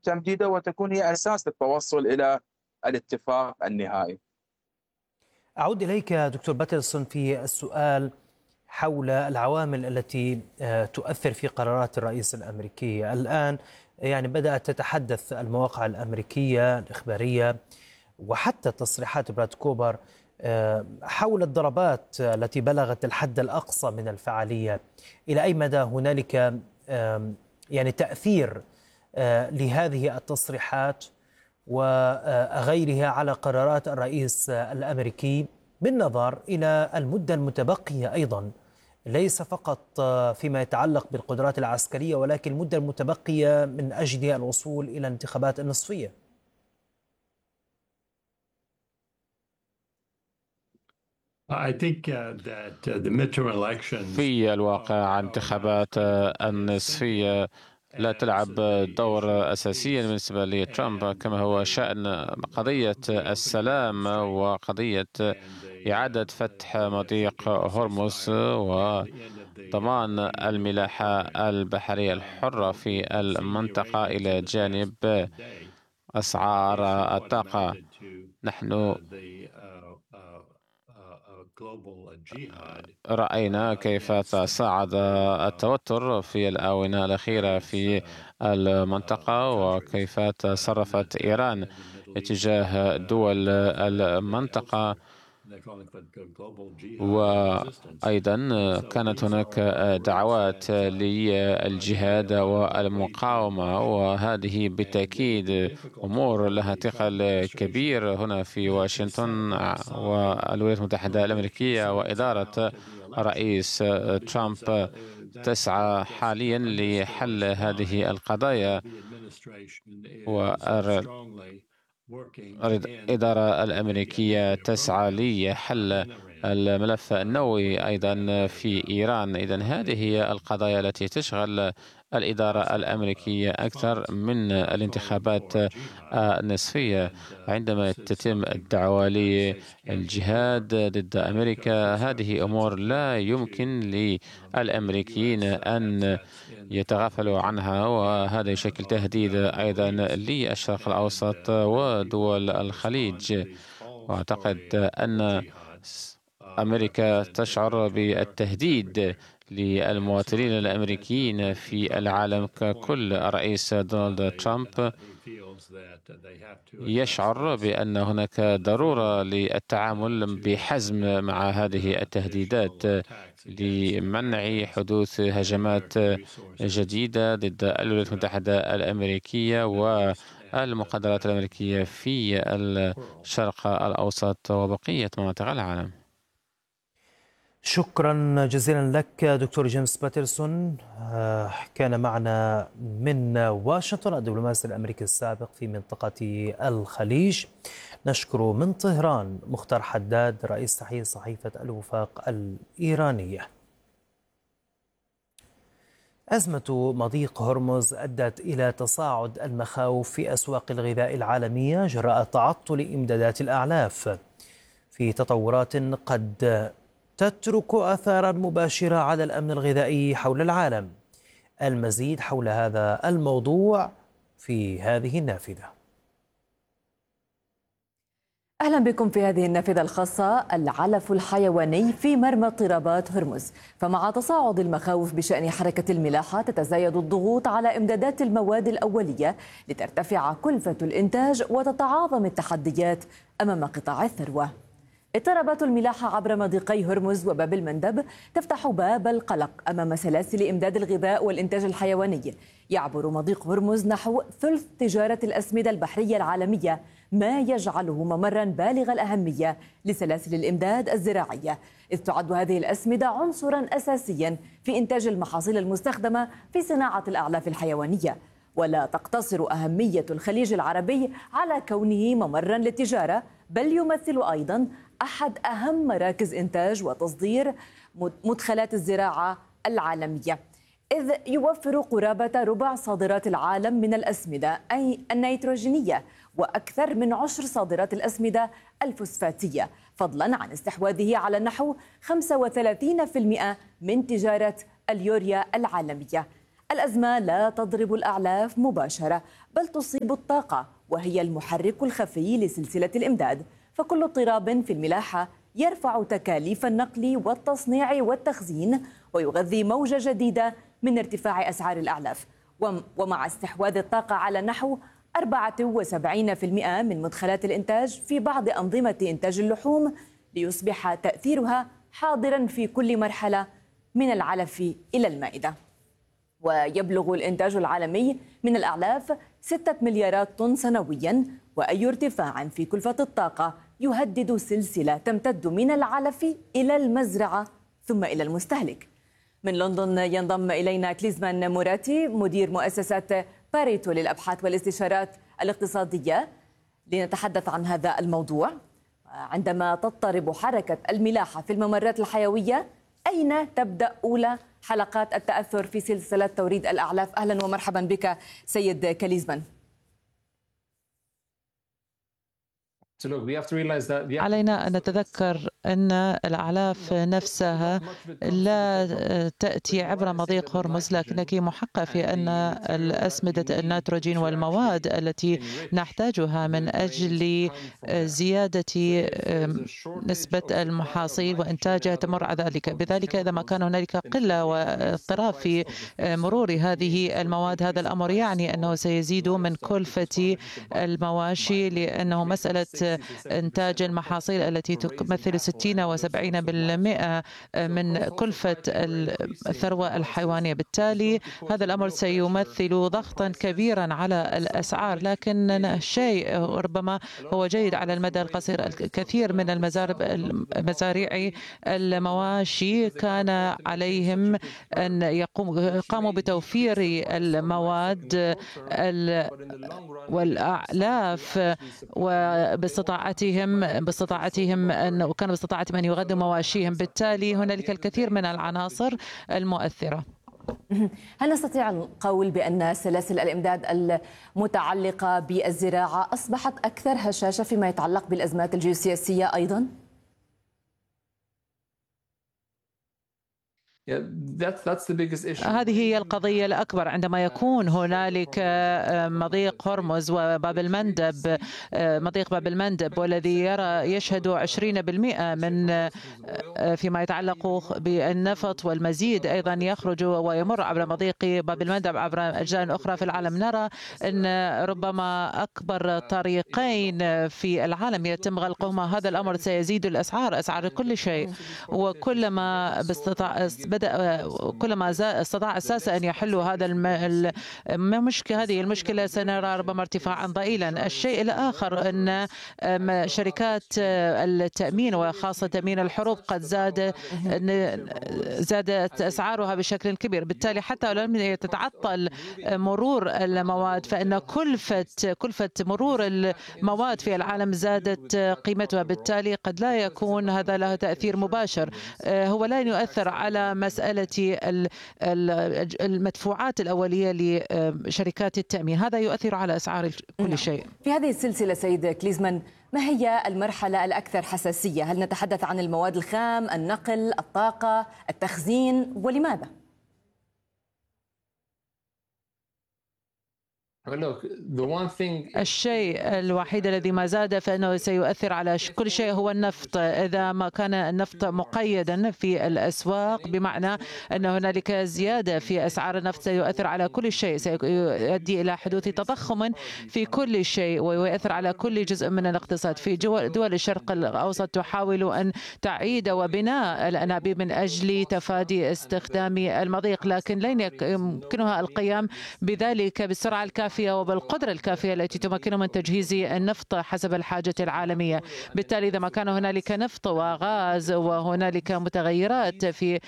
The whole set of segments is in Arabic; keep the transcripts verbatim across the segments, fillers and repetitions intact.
تمديده وتكون هي أساس للتوصل إلى الاتفاق النهائي. أعود إليك دكتور باترسون في السؤال حول العوامل التي تؤثر في قرارات الرئيس الأمريكي. الآن يعني بدأت تتحدث المواقع الأمريكية الإخبارية وحتى تصريحات براد كوبر حول الضربات التي بلغت الحد الأقصى من الفعالية. إلى أي مدى هنالك يعني تأثير لهذه التصريحات وغيرها على قرارات الرئيس الأمريكي بالنظر إلى المدة المتبقية أيضا، ليس فقط فيما يتعلق بالقدرات العسكرية ولكن المدة المتبقية من أجل الوصول إلى الانتخابات النصفية؟ في الواقع الانتخابات النصفية لا تلعب دور أساسيا بالنسبة لترامب، كما هو شأن قضية السلام وقضية إعادة فتح مضيق هرمز وضمان الملاحة البحرية الحرة في المنطقة إلى جانب أسعار الطاقة. نحن رأينا كيف تصاعد التوتر في الآونة الأخيرة في المنطقة وكيف تصرفت إيران اتجاه دول المنطقة، وأيضا كانت هناك دعوات للجهاد والمقاومة، وهذه بالتأكيد أمور لها ثقل كبير هنا في واشنطن والولايات المتحدة الأمريكية. وإدارة الرئيس ترامب تسعى حاليا لحل هذه القضايا، الإدارة الأمريكية تسعى لحل الملف النووي أيضا في إيران. إذن هذه هي القضايا التي تشغل الإدارة الأمريكية أكثر من الانتخابات النصفية. عندما تتم الدعوة للجهاد ضد أمريكا، هذه أمور لا يمكن للأمريكيين أن يتغافلوا عنها، وهذا يشكل تهديد أيضا للشرق الأوسط ودول الخليج. وأعتقد أن أمريكا تشعر بالتهديد للمواطنين الأمريكيين في العالم ككل. الرئيس دونالد ترامب يشعر بأن هناك ضرورة للتعامل بحزم مع هذه التهديدات لمنع حدوث هجمات جديدة ضد الولايات المتحدة الأمريكية والمقدرات الأمريكية في الشرق الأوسط وبقية مناطق العالم. شكرا جزيلا لك دكتور جيمس باترسون، كان معنا من واشنطن الدبلوماسي الأمريكي السابق في منطقة الخليج. نشكر من طهران مختار حداد رئيس تحرير صحيفة الوفاق الإيرانية. أزمة مضيق هرمز أدت إلى تصاعد المخاوف في أسواق الغذاء العالمية جراء تعطل إمدادات الأعلاف، في تطورات قد تترك آثارا مباشرة على الأمن الغذائي حول العالم. المزيد حول هذا الموضوع في هذه النافذة. أهلا بكم في هذه النافذة الخاصة. العلف الحيواني في مرمى اضطرابات هرمز. فمع تصاعد المخاوف بشأن حركة الملاحة تتزايد الضغوط على إمدادات المواد الأولية لترتفع كلفة الإنتاج وتتعاظم التحديات أمام قطاع الثروة. اضطرابات الملاحة عبر مضيقي هرمز وباب المندب تفتح باب القلق أمام سلاسل إمداد الغذاء والإنتاج الحيواني. يعبر مضيق هرمز نحو ثلث تجارة الأسمدة البحرية العالمية، ما يجعله ممرا بالغ الأهمية لسلاسل الإمداد الزراعية، إذ تعد هذه الأسمدة عنصرا أساسيا في إنتاج المحاصيل المستخدمة في صناعة الأعلاف الحيوانية. ولا تقتصر أهمية الخليج العربي على كونه ممرا للتجارة، بل يمثل أيضا أحد أهم مراكز إنتاج وتصدير مدخلات الزراعة العالمية، إذ يوفر قرابة ربع صادرات العالم من الأسمدة أي النيتروجينية، وأكثر من عشر صادرات الأسمدة الفوسفاتية، فضلا عن استحواذه على نحو خمسة وثلاثين بالمئة من تجارة اليوريا العالمية. الأزمة لا تضرب الأعلاف مباشرة بل تصيب الطاقة، وهي المحرك الخفي لسلسلة الإمداد، فكل اضطراب في الملاحة يرفع تكاليف النقل والتصنيع والتخزين ويغذي موجة جديدة من ارتفاع أسعار الأعلاف. ومع استحواذ الطاقة على نحو أربعة وسبعين بالمئة من مدخلات الإنتاج في بعض أنظمة إنتاج اللحوم، ليصبح تأثيرها حاضرا في كل مرحلة من العلف إلى المائدة. ويبلغ الإنتاج العالمي من الأعلاف ستة مليارات طن سنويا، وأي ارتفاع في كلفة الطاقة يهدد سلسلة تمتد من العلف إلى المزرعة ثم إلى المستهلك. من لندن ينضم إلينا كليزمان موراتي مدير مؤسسة باريتو للأبحاث والاستشارات الاقتصادية لنتحدث عن هذا الموضوع. عندما تضطرب حركة الملاحة في الممرات الحيوية، أين تبدأ أولى حلقات التأثر في سلسلة توريد الأعلاف؟ أهلا ومرحبا بك سيد كليزمان. علينا أن نتذكر أن الأعلاف نفسها لا تأتي عبر مضيق هرمز، لكنك محقق في أن الأسمدة النيتروجين والمواد التي نحتاجها من أجل زيادة نسبة المحاصيل وإنتاجها تمر على ذلك. بذلك إذا ما كان هنالك قلة واضطراب في مرور هذه المواد، هذا الأمر يعني أنه سيزيد من كلفة المواشي، لأنه مسألة إنتاج المحاصيل التي تمثل ستين وسبعين بالمئة من كلفة الثروة الحيوانية. بالتالي هذا الأمر سيمثل ضغطا كبيرا على الأسعار، لكن الشيء ربما هو جيد على المدى القصير. الكثير من المزارب مزارعي المواشي كان عليهم أن يقوموا قاموا بتوفير المواد والأعلاف وباستطاعتهم باستطاعتهم أن وكان باستطاعتهم أن يغذوا مواشيهم. بالتالي هنالك الكثير من العناصر المؤثرة. هل نستطيع القول بأن سلاسل الإمداد المتعلقة بالزراعة أصبحت أكثر هشاشة فيما يتعلق بالأزمات الجيوسياسية أيضا؟ هذه هي القضية الأكبر. عندما يكون هنالك مضيق هرمز وباب المندب، مضيق باب المندب والذي يرى يشهد عشرين بالمئة من فيما يتعلق بالنفط، والمزيد أيضا يخرج ويمر عبر مضيق باب المندب عبر أجزاء أخرى في العالم، نرى أن ربما أكبر طريقين في العالم يتم غلقهما. هذا الأمر سيزيد الأسعار، أسعار كل شيء، وكلما باستطاع بدأ كلما استطاع الساسة أن يحلوا هذا المشكلة هذه المشكلة سنرى ربما ارتفاعا ضئيلا. الشيء الآخر أن شركات التأمين وخاصة تأمين الحروب قد زاد زادت أسعارها بشكل كبير. بالتالي حتى لم يتعطل مرور المواد، فإن كلفة كلفة مرور المواد في العالم زادت قيمتها. بالتالي قد لا يكون هذا له تأثير مباشر، هو لا يؤثر على مسألة المدفوعات الأولية لشركات التأمين، هذا يؤثر على أسعار كل شيء. في هذه السلسلة سيد كليزمان، ما هي المرحلة الأكثر حساسية؟ هل نتحدث عن المواد الخام، النقل، الطاقة، التخزين، ولماذا؟ الشيء الوحيد الذي ما زاد فإنه سيؤثر على كل شيء هو النفط. إذا ما كان النفط مقيدا في الأسواق، بمعنى أن هنالك زيادة في أسعار النفط، سيؤثر على كل شيء، سيؤدي إلى حدوث تضخم في كل شيء ويؤثر على كل جزء من الاقتصاد. في دول الشرق الأوسط تحاول أن تعيد وبناء الأنابيب من أجل تفادي استخدام المضيق، لكن لن يمكنها القيام بذلك بالسرعة الكافية وبالقدرة الكافية التي تمكن من تجهيز النفط حسب الحاجة العالمية. بالتالي إذا ما كان هنالك نفط وغاز وهنالك متغيرات في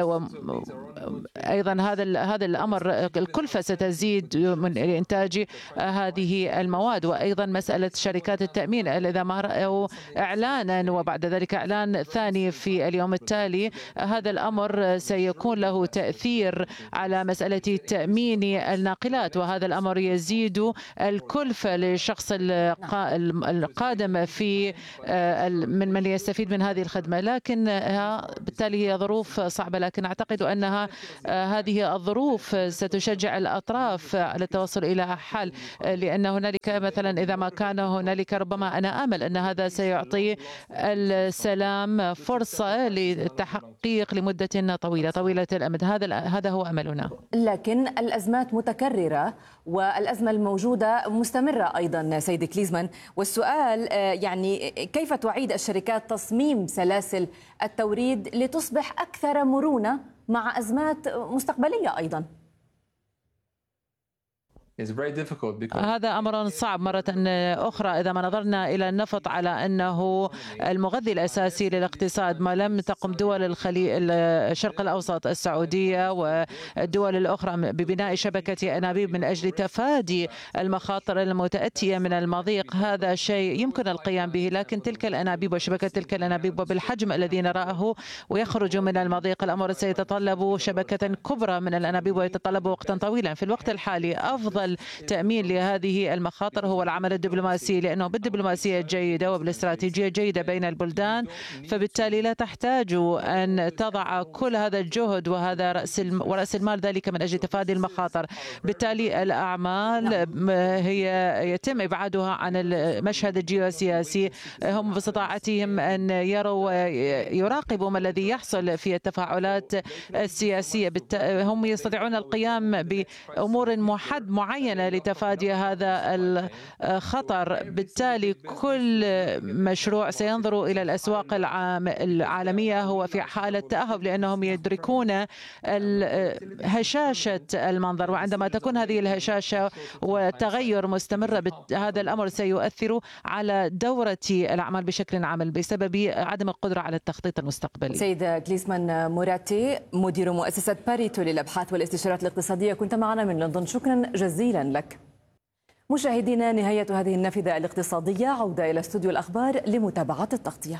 أيضا هذا هذا الأمر، الكلفة ستزيد من إنتاج هذه المواد. وأيضا مسألة شركات التأمين، إذا ما رأوا إعلانا وبعد ذلك إعلان ثاني في اليوم التالي، هذا الأمر سيكون له تأثير على مسألة تأمين الناقلات، وهذا الأمر يزيد يزيد الكلفة للشخص القادم في من من يستفيد من هذه الخدمة، لكنها بالتالي هي ظروف صعبة. لكن أعتقد أنها هذه الظروف ستشجع الأطراف على التوصل إلى حل، لأن هنالك مثلا إذا ما كان هنالك، ربما أنا آمل أن هذا سيعطي السلام فرصة للتحقيق لمدة طويلة طويلة الأمد. هذا هذا هو أملنا. لكن الأزمات متكررة والأزمة الموجودة مستمرة أيضا سيد كليزمان، والسؤال يعني كيف تعيد الشركات تصميم سلاسل التوريد لتصبح أكثر مرونة مع أزمات مستقبلية أيضا؟ هذا أمر صعب مرة أخرى. إذا ما نظرنا إلى النفط على أنه المغذي الأساسي للاقتصاد، ما لم تقم دول الخليج الشرق الأوسط السعودية والدول الأخرى ببناء شبكة أنابيب من أجل تفادي المخاطر المتأتية من المضيق، هذا شيء يمكن القيام به. لكن تلك الأنابيب وشبكة تلك الأنابيب وبالحجم الذي نراه ويخرج من المضيق، الأمر سيتطلب شبكة كبرى من الأنابيب ويتطلب وقتا طويلا. في الوقت الحالي أفضل تأمين لهذه المخاطر هو العمل الدبلوماسي، لأنه بالدبلوماسية الجيدة وبالاستراتيجية الجيدة بين البلدان، فبالتالي لا تحتاج أن تضع كل هذا الجهد وهذا رأس ورأس المال ذلك من أجل تفادي المخاطر. بالتالي الأعمال هي يتم إبعادها عن المشهد الجيوسياسي. هم باستطاعتهم أن يروا يراقبوا ما الذي يحصل في التفاعلات السياسية. هم يستطيعون القيام بأمور محد معينة لتفادي هذا الخطر. بالتالي كل مشروع سينظر إلى الأسواق العالمية هو في حالة تأهب، لأنهم يدركون هشاشة المنظر، وعندما تكون هذه الهشاشة وتغير مستمر هذا الأمر سيؤثر على دورة الأعمال بشكل عام بسبب عدم القدرة على التخطيط المستقبلي. سيد كليزمان موراتي، مدير مؤسسة باريتو للأبحاث والاستشارات الاقتصادية، كنت معنا من لندن، شكرا جزيلا لك. مشاهدينا، نهاية هذه النافذة الاقتصادية، عودة إلى استوديو الأخبار لمتابعة التغطية.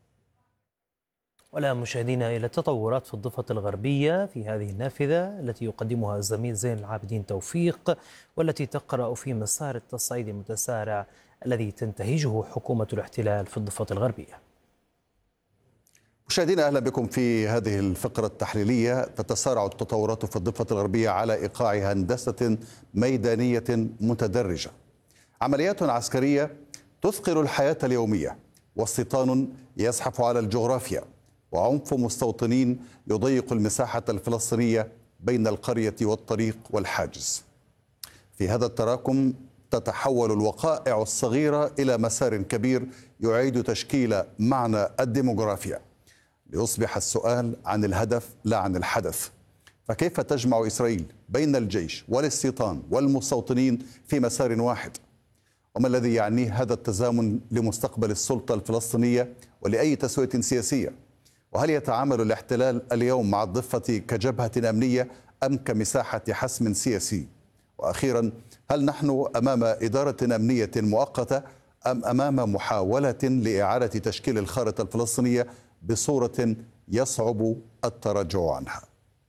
والآن مشاهدينا إلى التطورات في الضفة الغربية في هذه النافذة التي يقدمها الزميل زين العابدين توفيق، والتي تقرأ في مسار التصعيد المتسارع الذي تنتهجه حكومة الاحتلال في الضفة الغربية. مشاهدينا أهلا بكم في هذه الفقرة التحليلية. تتسارع التطورات في الضفة الغربية على إيقاع هندسة ميدانية متدرجة، عمليات عسكرية تثقل الحياة اليومية، واستيطان يزحف على الجغرافيا، وعنف مستوطنين يضيق المساحة الفلسطينية بين القرية والطريق والحاجز. في هذا التراكم تتحول الوقائع الصغيرة إلى مسار كبير يعيد تشكيل معنى الديموغرافيا، ليصبح السؤال عن الهدف لا عن الحدث. فكيف تجمع إسرائيل بين الجيش والاستيطان والمستوطنين في مسار واحد؟ وما الذي يعنيه هذا التزامن لمستقبل السلطة الفلسطينية ولأي تسوية سياسية؟ وهل يتعامل الاحتلال اليوم مع الضفة كجبهة أمنية أم كمساحة حسم سياسي؟ وأخيرا، هل نحن أمام إدارة أمنية مؤقتة أم أمام محاولة لإعادة تشكيل الخارطة الفلسطينية بصورة يصعب التراجع عنها؟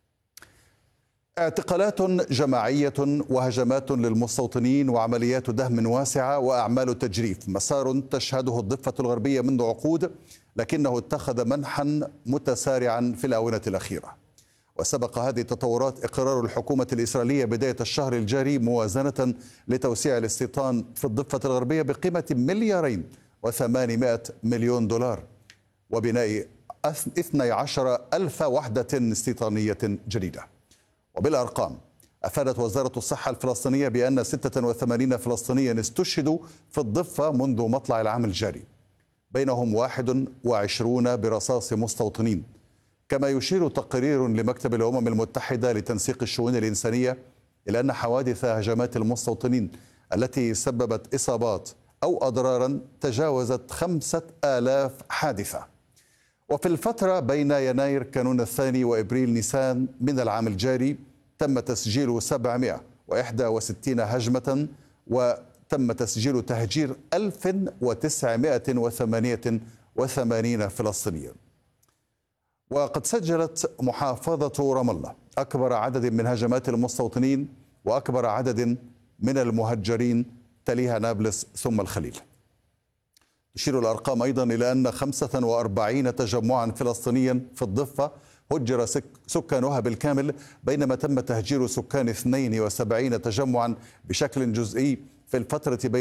اعتقالات جماعية وهجمات للمستوطنين وعمليات دهم واسعة وأعمال تجريف، مسار تشهده الضفة الغربية منذ عقود، لكنه اتخذ منحا متسارعا في الآونة الأخيرة. وسبق هذه التطورات إقرار الحكومة الإسرائيلية بداية الشهر الجاري موازنة لتوسيع الاستيطان في الضفة الغربية بقيمة مليارين وثمانمائة مليون دولار، وبناء اثني عشر ألف وحدة استيطانية جديدة. وبالأرقام، أفادت وزارة الصحة الفلسطينية بأن ستة وثمانين فلسطينيا استشهدوا في الضفة منذ مطلع العام الجاري، بينهم واحد وعشرون برصاص مستوطنين. كما يشير تقرير لمكتب الأمم المتحدة لتنسيق الشؤون الإنسانية إلى أن حوادث هجمات المستوطنين التي سببت إصابات أو أضرارا تجاوزت خمسة آلاف حادثة. وفي الفترة بين يناير كانون الثاني وإبريل نيسان من العام الجاري تم تسجيل سبعمائة وواحد وستين هجمة، وتم تسجيل تهجير ألف وتسعمائة وثمانية وثمانين فلسطينيا. وقد سجلت محافظة رام الله أكبر عدد من هجمات المستوطنين وأكبر عدد من المهجرين، تليها نابلس ثم الخليل. تشير الأرقام أيضا إلى أن خمسة وأربعين تجمعا فلسطينيا في الضفة هجر سكانها بالكامل، بينما تم تهجير سكان اثنين وسبعين تجمعا بشكل جزئي في الفترة بين